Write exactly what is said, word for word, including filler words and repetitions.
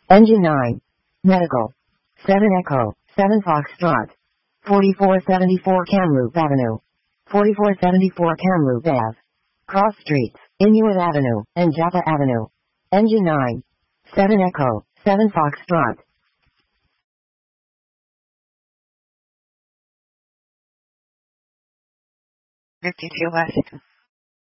Engine nine. Medical. seven Echo, seven Foxtrot. forty-four seventy-four Kamloops Avenue. forty-four seventy-four Kamloops Ave. Cross Streets, Inuit Avenue, and Java Avenue. Engine nine. seven Echo, seven Foxtrot. fifty-two Washington.